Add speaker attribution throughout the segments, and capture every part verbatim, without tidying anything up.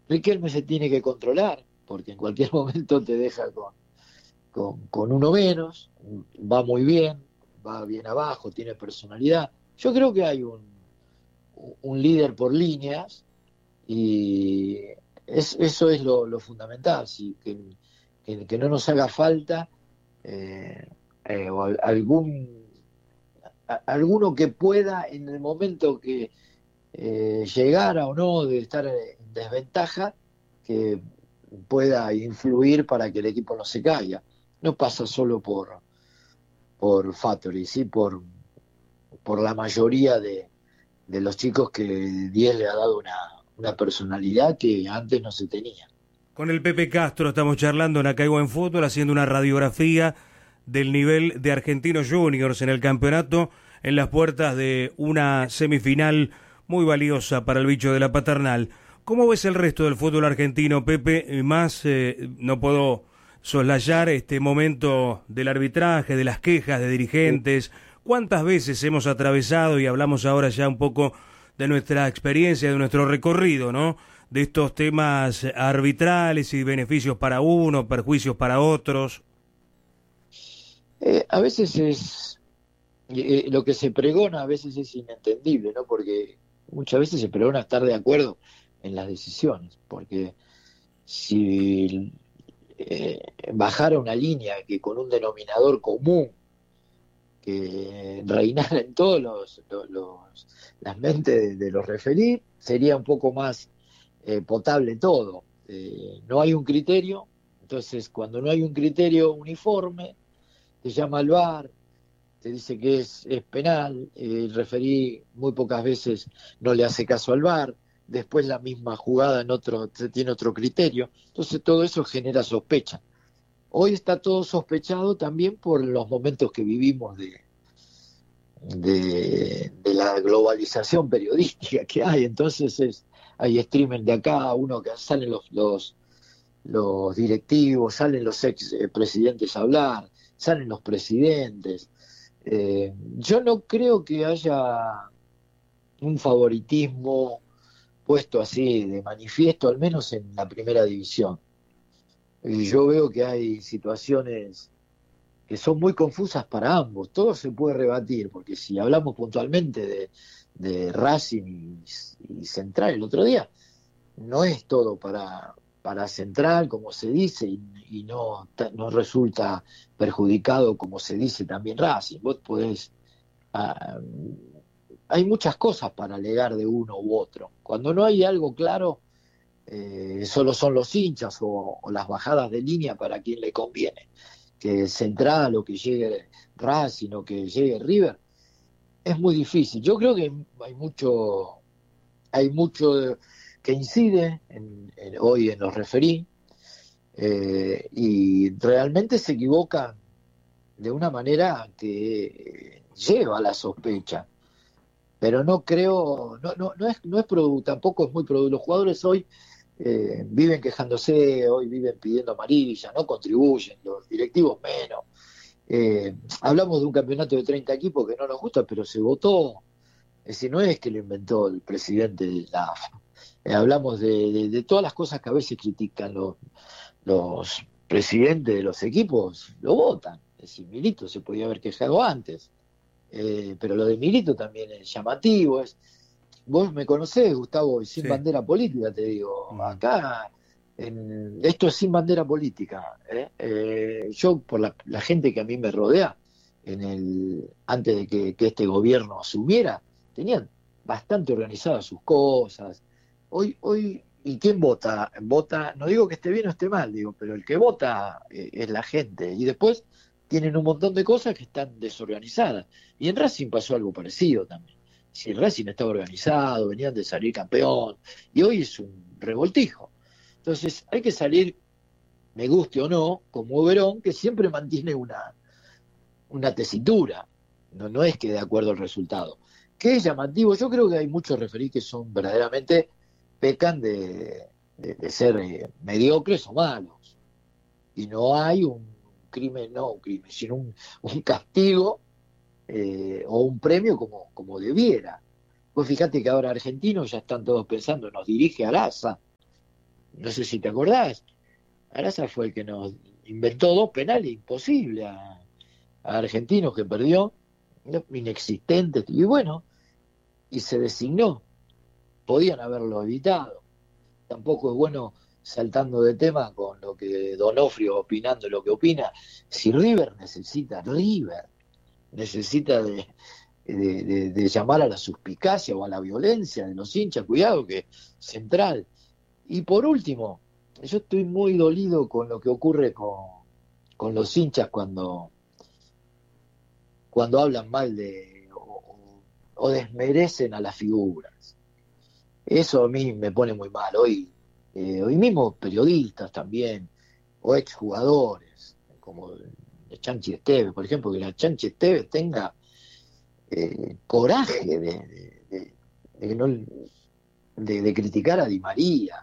Speaker 1: Riquelme se tiene que controlar, porque en cualquier momento te deja con, con, con uno menos, va muy bien, va bien abajo, tiene personalidad. Yo creo que hay un, un líder por líneas y es, eso es lo, lo fundamental, sí, que, que, que no nos haga falta eh, eh, o algún a, alguno que pueda en el momento que eh, llegara o no de estar en desventaja, que pueda influir para que el equipo no se caiga. No pasa solo por, por Fattori, sí por, por la mayoría de, de los chicos que diez le ha dado una, una personalidad que antes no se tenía.
Speaker 2: Con el Pepe Castro estamos charlando en Acaigo en Fútbol, haciendo una radiografía del nivel de Argentinos Juniors en el campeonato, en las puertas de una semifinal muy valiosa para el bicho de la Paternal. ¿Cómo ves el resto del fútbol argentino, Pepe? Más eh, no puedo soslayar este momento del arbitraje, de las quejas de dirigentes. ¿Cuántas veces hemos atravesado, y hablamos ahora ya un poco de nuestra experiencia, de nuestro recorrido, ¿no?, de estos temas arbitrales y beneficios para uno, perjuicios para otros?
Speaker 1: Eh, a veces es eh, lo que se pregona, a veces es inentendible, ¿no? Porque muchas veces se pregona estar de acuerdo en las decisiones, porque si eh, bajara una línea que con un denominador común que reinara en todos los, los, los las mentes de, de los referidos, sería un poco más eh, potable todo. Eh, no hay un criterio, entonces cuando no hay un criterio uniforme, te llama al V A R, te dice que es, es penal, eh, el referí muy pocas veces no le hace caso al V A R, después la misma jugada en otro tiene otro criterio, entonces todo eso genera sospecha. Hoy está todo sospechado también por los momentos que vivimos de, de, de la globalización periodística que hay, entonces es, hay streaming de acá, uno que salen los, los, los directivos, salen los ex presidentes a hablar, salen los presidentes. Eh, yo no creo que haya un favoritismo puesto así de manifiesto, al menos en la primera división. Y yo veo que hay situaciones que son muy confusas para ambos. Todo se puede rebatir, porque si hablamos puntualmente de, de Racing y, y Central el otro día, no es todo para, para Central, como se dice, y, y no, no resulta perjudicado, como se dice también Racing. Vos podés... Ah, hay muchas cosas para alegar de uno u otro. Cuando no hay algo claro, eh, solo son los hinchas o, o las bajadas de línea para quien le conviene. Que Central o que llegue Racing o que llegue River, es muy difícil. Yo creo que hay mucho, hay mucho que incide en, en, hoy en los referí, eh, y realmente se equivocan de una manera que lleva a la sospecha. Pero no creo, no, no, no es, no es produ, tampoco es muy productivo. Los jugadores hoy eh, viven quejándose, hoy viven pidiendo amarilla, no contribuyen, los directivos menos. Eh, hablamos de un campeonato de treinta equipos que no nos gusta, pero se votó. Es decir, no es que lo inventó el presidente de la A F A. Eh, hablamos de, de, de todas las cosas que a veces critican los, los presidentes de los equipos, lo votan. Es decir, Milito se podía haber quejado antes. Eh, pero lo de Milito también es llamativo. Es, vos me conocés, Gustavo, y sin
Speaker 2: Sí.
Speaker 1: bandera política, te digo,
Speaker 2: Uh-huh.
Speaker 1: acá en, esto es sin bandera política. ¿eh? Eh, yo, por la, la gente que a mí me rodea, en el antes de que, que este gobierno asumiera, tenían bastante organizadas sus cosas. Hoy, hoy, ¿y quién vota? Vota, no digo que esté bien o esté mal, digo, pero el que vota eh, es la gente. Y después tienen un montón de cosas que están desorganizadas. Y en Racing pasó algo parecido también. Si el Racing estaba organizado, venían de salir campeón, y hoy es un revoltijo. Entonces hay que salir, me guste o no, como Verón, que siempre mantiene una, una tesitura. No, no es que de acuerdo al resultado. ¿Qué es llamativo? Yo creo que hay muchos referís que son verdaderamente, pecan de, de, de ser eh, mediocres o malos. Y no hay un crimen, no un crimen, sino un, un castigo eh, o un premio como, como debiera. Pues fíjate que ahora argentinos ya están todos pensando, nos dirige Araza. no sé si te acordás, Araza fue el que nos inventó dos penales imposibles a, a Argentinos que perdió, inexistentes, y bueno, y se designó. Podían haberlo evitado. Tampoco es bueno saltando de tema con lo que Donofrio opinando lo que opina. Si River necesita, River necesita de, de, de, de llamar a la suspicacia o a la violencia de los hinchas, cuidado que Central. Y por último, yo estoy muy dolido con lo que ocurre con, con los hinchas cuando, cuando hablan mal de o, o desmerecen a las figuras. Eso a mí me pone muy mal. Hoy, eh, hoy mismo periodistas también, o exjugadores, como Chanchi Esteves, por ejemplo, que la Chanchi Esteves tenga eh, coraje de, de, de, de, no, de, de criticar a Di María.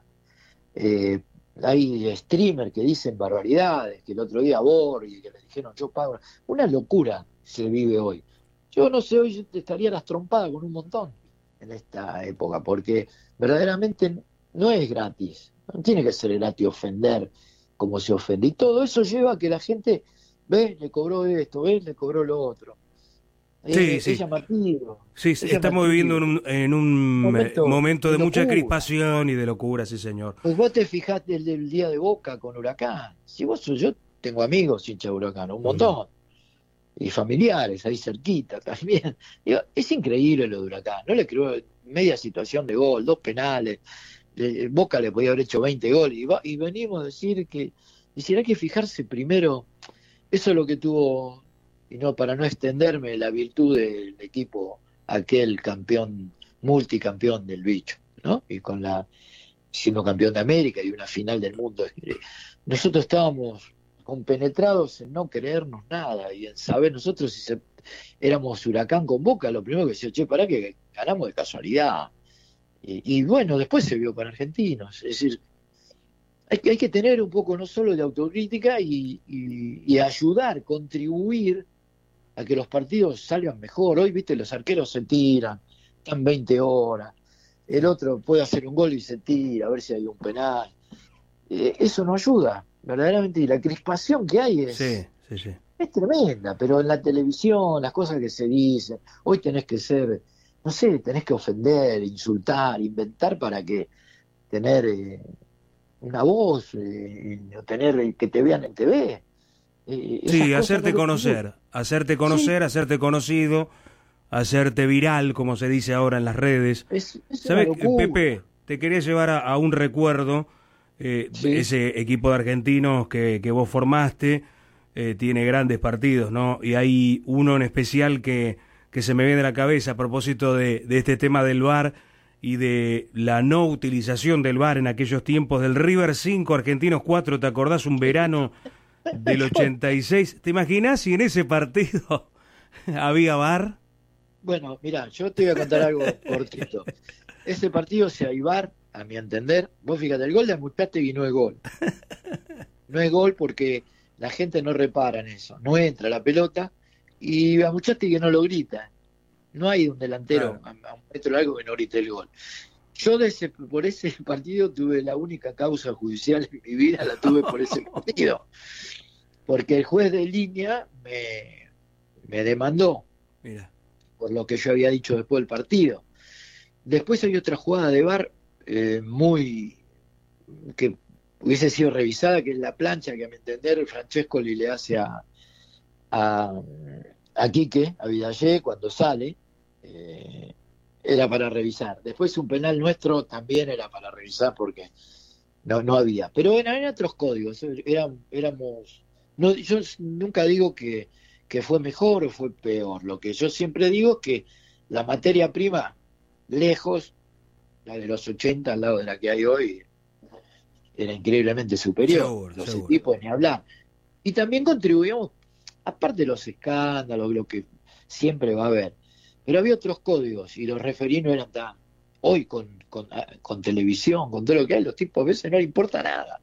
Speaker 1: Eh, hay streamers que dicen barbaridades, que el otro día Borghi, que le dijeron yo pago. Una locura se vive hoy. Yo no sé, hoy yo te estaría las trompadas con un montón en esta época, porque verdaderamente no es gratis, no tiene que ser gratis ofender como se ofende, y todo eso lleva a que la gente ve, le cobró esto, ve, le cobró lo otro.
Speaker 2: Sí,
Speaker 1: es,
Speaker 2: sí.
Speaker 1: Es llamativo.
Speaker 2: Sí,
Speaker 1: es
Speaker 2: estamos
Speaker 1: llamativo.
Speaker 2: viviendo en un, en un momento, momento de, de mucha crispación y de locura, sí señor.
Speaker 1: Pues vos te fijás del, del día de Boca con Huracán. Si vos, yo tengo amigos hinchas de Huracán, un montón. Mm. Y familiares ahí cerquita también. Digo, es increíble lo de Huracán. No le creo media situación de gol, dos penales. Le, Boca le podía haber hecho veinte goles. Y, va, y venimos a decir que quisiera que fijarse primero. Eso es lo que tuvo, y no para no extenderme, la virtud del equipo, aquel campeón, multicampeón del bicho, ¿no? Y con la siendo campeón de América y una final del mundo. Nosotros estábamos compenetrados en no creernos nada y en saber nosotros si se, éramos Huracán con Boca, lo primero que decía, che, pará que ganamos de casualidad. Y, y bueno, después se vio con Argentinos. Es decir, hay que, hay que tener un poco no solo de autocrítica y, y, y ayudar, contribuir a que los partidos salgan mejor. Hoy, viste, los arqueros se tiran, están veinte horas, el otro puede hacer un gol y se tira, a ver si hay un penal. Eh, eso no ayuda, verdaderamente, y la crispación que hay es,
Speaker 2: sí, sí, sí.
Speaker 1: es tremenda, pero en la televisión, las cosas que se dicen, hoy tenés que ser, no sé, tenés que ofender, insultar, inventar para que tener eh, una voz, eh, tener que te vean en T V.
Speaker 2: Eh, sí, hacerte no conocer, hacerte conocer, sí. hacerte conocido, hacerte viral, como se dice ahora en las redes.
Speaker 1: Es, es
Speaker 2: ¿Sabes, Pepe? Te quería llevar a, a un recuerdo, eh, sí. ese equipo de argentinos que, que vos formaste, eh, tiene grandes partidos, ¿no? Y hay uno en especial que, que se me viene a la cabeza a propósito de, de este tema del V A R y de la no utilización del V A R en aquellos tiempos, del River cinco, Argentinos cuatro, ¿te acordás? Un verano del ochenta y seis. ¿Te imaginás si en ese partido había V A R?
Speaker 1: Bueno, mirá, yo te voy a contar algo cortito. Ese partido, si hay V A R, a mi entender, vos fíjate, el gol de Amuchategui no es gol. No es gol porque la gente no repara en eso. No entra la pelota y Amuchategui no lo grita. No hay un delantero claro. a, a un metro largo que no grite el gol. Yo de ese, por ese partido tuve la única causa judicial en mi vida, la tuve por ese partido. Porque el juez de línea me, me demandó. Mira. Por lo que yo había dicho después del partido. Después hay otra jugada de V A R eh, muy que hubiese sido revisada, que es la plancha que a mi entender Francescoli le hace a a, a Quique, a Vidallé cuando sale, eh, era para revisar. Después un penal nuestro también era para revisar porque no no había. Pero bueno, eran otros códigos, eran, éramos no, yo nunca digo que que fue mejor o fue peor. Lo que yo siempre digo es que la materia prima, lejos, la de los ochenta al lado de la que hay hoy, era increíblemente superior. Seguro, los seguro. Equipos ni hablar. Y también contribuíamos, aparte de los escándalos, lo que siempre va a haber, pero había otros códigos y los referí no eran tan... Hoy con, con, con televisión, con todo lo que hay, los tipos a veces no les importa nada.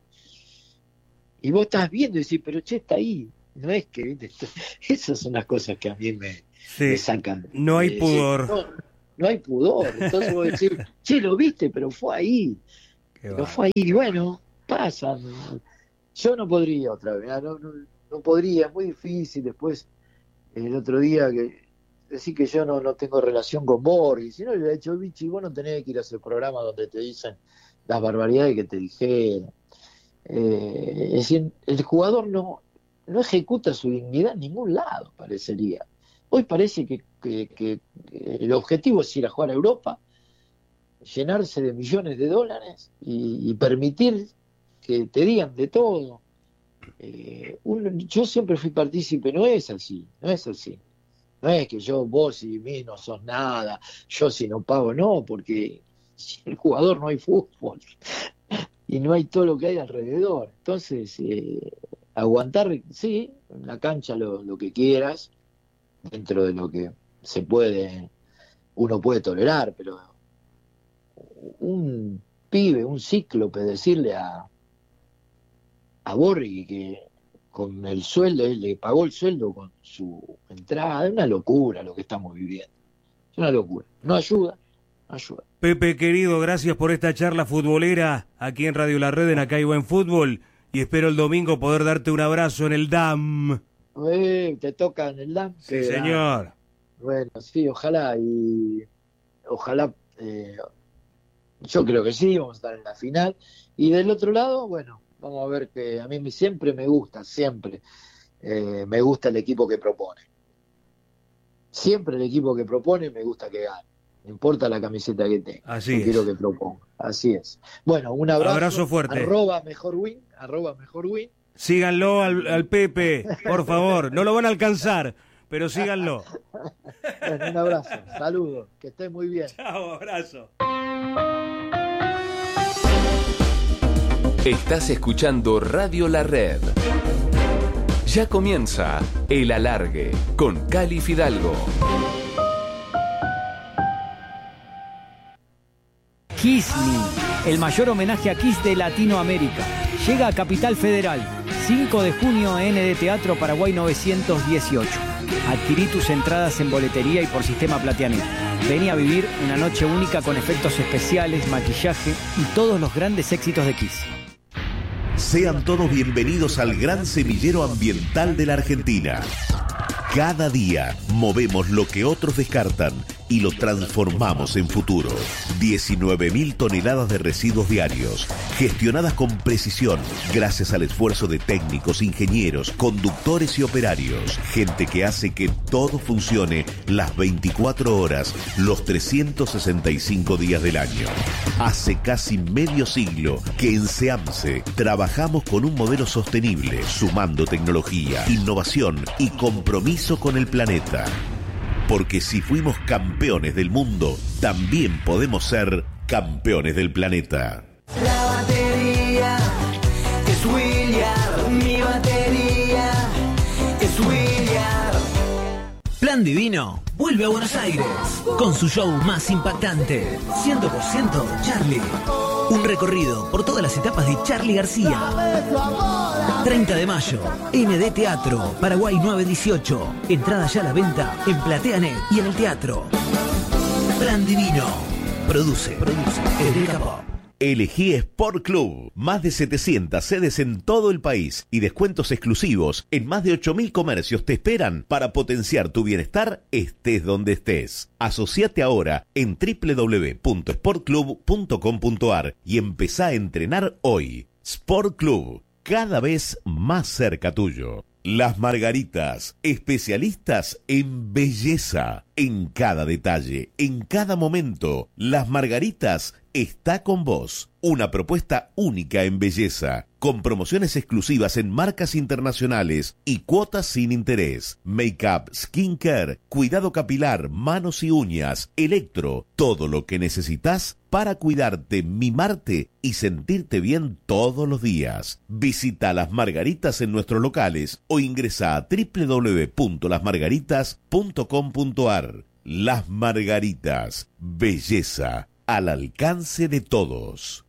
Speaker 1: Y vos estás viendo y decís, pero che, está ahí. No es que, ¿viste? Esas son las cosas que a mí me, sí, me sacan.
Speaker 2: No hay pudor.
Speaker 1: No, no hay pudor. Entonces vos decís, che, lo viste, pero fue ahí. Qué pero va. Fue ahí. Y bueno, pasan. Yo no podría otra vez, no, no, no podría, es muy difícil. Después, el otro día, que decir que yo no, no tengo relación con Borghi, si no le hubiera dicho, Vichy, vos no tenés que ir a ese programa donde te dicen las barbaridades que te dijeron. Eh, es decir, el jugador no, no ejecuta su dignidad en ningún lado, parecería. Hoy parece que, que, que el objetivo es ir a jugar a Europa, llenarse de millones de dólares y, y permitir que te digan de todo. Eh, uno, yo siempre fui partícipe, no es así, no es así. No es que yo, vos y mí no sos nada, yo si no pago, no, porque sin el jugador no hay fútbol y no hay todo lo que hay alrededor. Entonces, eh, aguantar, sí, en la cancha lo, lo que quieras, dentro de lo que se puede, uno puede tolerar, pero un pibe, un cíclope, decirle a a Borghi que con el sueldo, él le pagó el sueldo con su entrada, es una locura lo que estamos viviendo, es una locura, no ayuda, no ayuda.
Speaker 2: Pepe querido, gracias por esta charla futbolera aquí en Radio La Red, en Acá hay Buen Fútbol, y espero el domingo poder darte un abrazo en el D A M.
Speaker 1: Eh, ¿Te toca en el D A M?
Speaker 2: Sí, señor.
Speaker 1: Ah, bueno, sí, ojalá, y ojalá, eh, yo creo que sí, vamos a estar en la final, y del otro lado, bueno, vamos a ver, que a mí siempre me gusta, siempre eh, me gusta el equipo que propone. Siempre el equipo que propone me gusta que gane. No importa la camiseta que tenga.
Speaker 2: Así
Speaker 1: yo
Speaker 2: es.
Speaker 1: Quiero que proponga. Así es. Bueno, un abrazo.
Speaker 2: Abrazo fuerte.
Speaker 1: Arroba mejor win, arroba mejor win.
Speaker 2: Síganlo al, al Pepe, por favor. No lo van a alcanzar, pero síganlo.
Speaker 1: Bueno, un abrazo. Saludos. Que estés muy bien.
Speaker 2: Chao, abrazo.
Speaker 3: Estás escuchando Radio La Red. Ya comienza El Alargue con Cali Fidalgo.
Speaker 4: Kiss Me, el mayor homenaje a Kiss de Latinoamérica. Llega a Capital Federal, cinco de junio, N D Teatro Paraguay novecientos dieciocho. Adquirí tus entradas en boletería y por sistema Plateanet. Vení a vivir una noche única con efectos especiales, maquillaje y todos los grandes éxitos de Kiss.
Speaker 5: Sean todos bienvenidos al gran semillero ambiental de la Argentina. Cada día movemos lo que otros descartan y lo transformamos en futuro. diecinueve mil toneladas de residuos diarios, gestionadas con precisión gracias al esfuerzo de técnicos, ingenieros, conductores y operarios. Gente que hace que todo funcione las veinticuatro horas, los trescientos sesenta y cinco días del año. Hace casi medio siglo que en SEAMSE trabajamos con un modelo sostenible, sumando tecnología, innovación y compromiso con el planeta. Porque si fuimos campeones del mundo, también podemos ser campeones del planeta.
Speaker 6: La batería es William, mi batería es William.
Speaker 7: Plan Divino vuelve a Buenos Aires con su show más impactante, cien por ciento Charlie. Un recorrido por todas las etapas de Charlie García. treinta de mayo, N D Teatro, Paraguay nueve dieciocho. Entrada ya a la venta en Plateanet y en el teatro. Plan Divino. Produce, produce, Eureka Pop.
Speaker 5: Elegí Sport Club. Más de setecientas sedes en todo el país y descuentos exclusivos en más de ocho mil comercios te esperan para potenciar tu bienestar estés donde estés. Asociate ahora en doble u doble u doble u punto sport club punto com punto a r y empezá a entrenar hoy. Sport Club, cada vez más cerca tuyo. Las Margaritas, especialistas en belleza, en cada detalle, en cada momento. Las Margaritas está con vos. Una propuesta única en belleza, con promociones exclusivas en marcas internacionales y cuotas sin interés. Make-up, skincare, cuidado capilar, manos y uñas, electro, todo lo que necesitas para cuidarte, mimarte y sentirte bien todos los días. Visita Las Margaritas en nuestros locales o ingresa a doble u doble u doble u punto las margaritas punto com punto a r. Las Margaritas, belleza al alcance de todos.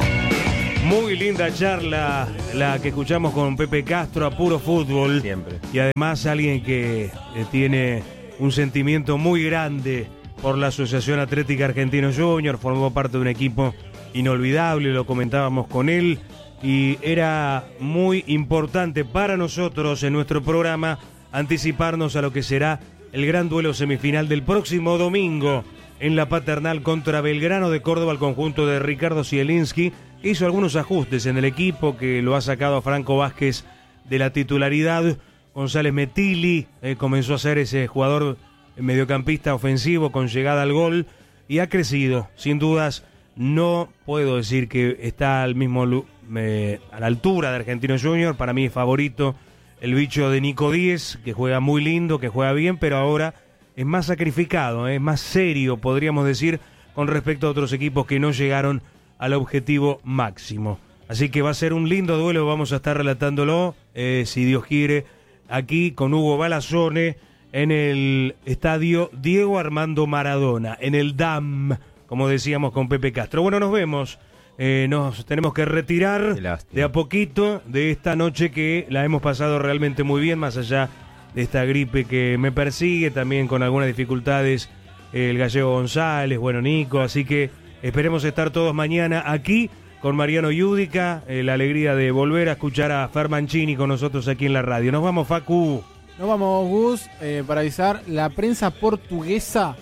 Speaker 2: Muy linda charla la que escuchamos con Pepe Castro a Puro Fútbol.
Speaker 8: Siempre.
Speaker 2: y además alguien que eh, tiene un sentimiento muy grande por la Asociación Atlética Argentino Junior, formó parte de un equipo inolvidable, lo comentábamos con él, y era muy importante para nosotros en nuestro programa anticiparnos a lo que será el gran duelo semifinal del próximo domingo en la Paternal contra Belgrano de Córdoba. El conjunto de Ricardo Zielinski hizo algunos ajustes en el equipo, que lo ha sacado a Franco Vázquez de la titularidad. González Metilli eh, comenzó a ser ese jugador mediocampista ofensivo con llegada al gol y ha crecido, sin dudas. No puedo decir que está al mismo eh, a la altura de Argentino Junior. Para mí es favorito el bicho de Nico Díez, que juega muy lindo, que juega bien, pero ahora es más sacrificado, es eh, más serio, podríamos decir, con respecto a otros equipos que no llegaron al objetivo máximo. Así que va a ser un lindo duelo, vamos a estar relatándolo, eh, si Dios quiere, aquí con Hugo Balazzone en el estadio Diego Armando Maradona, en el D A M, como decíamos con Pepe Castro. Bueno, nos vemos. Eh, nos tenemos que retirar de a poquito de esta noche que la hemos pasado realmente muy bien, más allá de esta gripe que me persigue, también con algunas dificultades, eh, el gallego González, bueno, Nico, así que esperemos estar todos mañana aquí con Mariano Yudica, eh, la alegría de volver a escuchar a Fer Mancini con nosotros aquí en la radio. Nos vamos, Facu.
Speaker 8: Nos vamos, Gus, eh, para avisar, la prensa portuguesa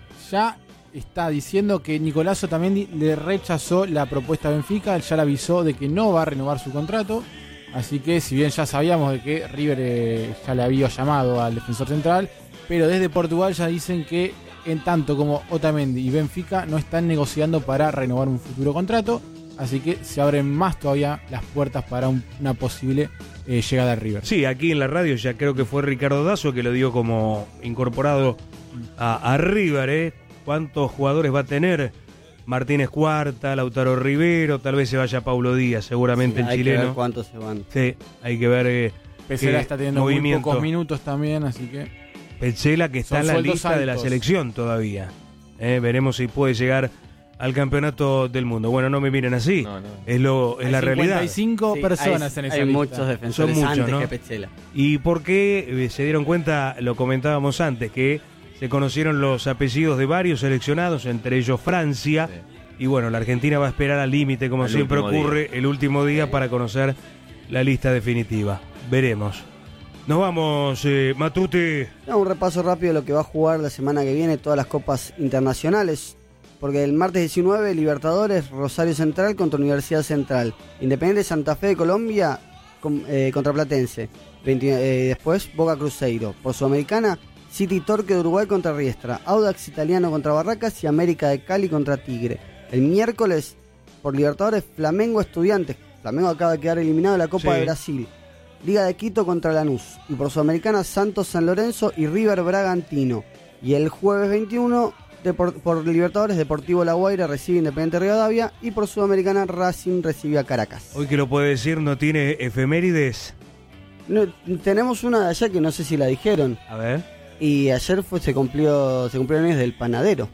Speaker 8: ya está diciendo que Nicolás Otamendi le rechazó la propuesta a Benfica. Él ya le avisó de que no va a renovar su contrato. Así que, si bien ya sabíamos de que River eh, ya le había llamado al defensor central, pero desde Portugal ya dicen que en tanto como Otamendi y Benfica no están negociando para renovar un futuro contrato. Así que se abren más todavía las puertas para un, una posible eh, llegada a River.
Speaker 2: Sí, aquí en la radio ya creo que fue Ricardo Dazo que lo dio como incorporado a, a River, ¿eh? ¿Cuántos jugadores va a tener? Martínez Cuarta, Lautaro Rivero, tal vez se vaya Paulo Díaz, seguramente, sí, el
Speaker 9: hay
Speaker 2: chileno.
Speaker 9: Hay que ver cuántos se van.
Speaker 2: Sí, hay que ver eh,
Speaker 8: Petzela está teniendo movimiento. Muy pocos minutos también, así que...
Speaker 2: Petzela que está en la lista altos de la selección todavía. Eh, veremos si puede llegar al campeonato del mundo. Bueno, no me miren así, no, no. es lo es la realidad.
Speaker 8: cincuenta y cinco sí, personas
Speaker 9: hay,
Speaker 8: en esa
Speaker 9: hay
Speaker 8: lista.
Speaker 9: Muchos defensores
Speaker 2: Son muchos,
Speaker 9: antes
Speaker 2: ¿no?
Speaker 9: que Petzela.
Speaker 2: ¿Y por qué eh, se dieron cuenta? Lo comentábamos antes, que se conocieron los apellidos de varios seleccionados, entre ellos Francia, sí. Y bueno, la Argentina va a esperar al límite, como el siempre ocurre, día. el último día sí. para conocer la lista definitiva. Veremos. Nos vamos, eh, Matute.
Speaker 9: No, un repaso rápido de lo que va a jugar la semana que viene, todas las copas internacionales. Porque el martes diecinueve, Libertadores, Rosario Central contra Universidad Central. Independiente Santa Fe de Colombia con, eh, contra Platense. veinte, eh, después, Boca Cruzeiro. Por Sudamericana, City Torque de Uruguay contra Riestra. Audax Italiano contra Barracas y América de Cali contra Tigre. El miércoles, por Libertadores, Flamengo Estudiantes. Flamengo acaba de quedar eliminado de la Copa sí. de Brasil. Liga de Quito contra Lanús. Y por Sudamericana, Santos San Lorenzo y River Bragantino. Y el jueves veintiuno, de por, por Libertadores, Deportivo La Guaira recibe Independiente Rivadavia. Y por Sudamericana, Racing recibe a Caracas.
Speaker 2: Hoy que lo puede decir, no tiene efemérides.
Speaker 9: No, tenemos una de allá que no sé si la dijeron.
Speaker 2: A ver.
Speaker 9: Y ayer fue, se cumplió se cumplió el mes del panadero.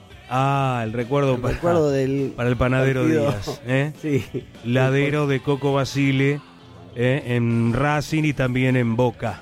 Speaker 2: Ah, el recuerdo,
Speaker 9: el
Speaker 2: para,
Speaker 9: recuerdo del
Speaker 2: para el panadero
Speaker 9: partido.
Speaker 2: Díaz. ¿eh?
Speaker 9: Sí.
Speaker 2: Ladero de Coco Basile eh, en Racing y también en Boca.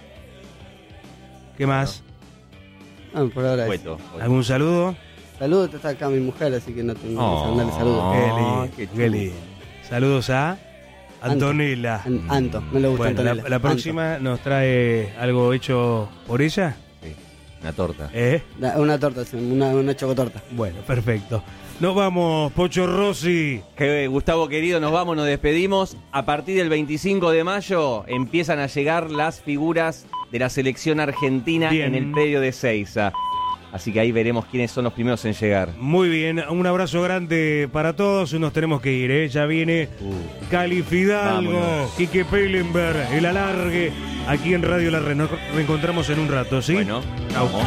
Speaker 2: ¿Qué más?
Speaker 9: Ah, por ahora
Speaker 10: Cueto,
Speaker 9: es.
Speaker 2: ¿Algún saludo?
Speaker 9: Saludos, está acá mi mujer, así que no tengo
Speaker 10: oh,
Speaker 9: que mandarle saludos.
Speaker 2: Oh, qué lindo, qué lindo. Saludos a Antonella.
Speaker 9: Anto, Anto me lo gusta
Speaker 2: bueno,
Speaker 9: Antonella.
Speaker 2: La, la próxima Anto. Nos trae algo hecho por ella.
Speaker 10: Una torta.
Speaker 2: ¿Eh?
Speaker 9: Una torta, una, una chocotorta.
Speaker 2: Bueno, perfecto. Nos vamos, Pocho Rossi.
Speaker 10: Que, Gustavo querido, nos vamos, nos despedimos. A partir del veinticinco de mayo empiezan a llegar las figuras de la selección argentina Bien. en el predio de Seiza. Así que ahí veremos quiénes son los primeros en llegar.
Speaker 2: Muy bien, un abrazo grande para todos. Nos tenemos que ir, ¿eh? Ya viene uh. Cali Fidalgo, Quique Pellenberg, el alargue, aquí en Radio La Red. Nos reencontramos en un rato, ¿sí?
Speaker 10: Bueno, vamos.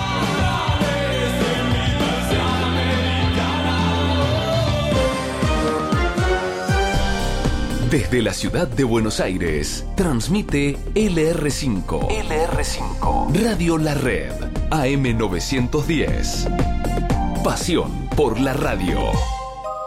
Speaker 3: Desde la ciudad de Buenos Aires, transmite L R cinco. L R cinco. Radio La Red, A M novecientos diez. Pasión por la radio.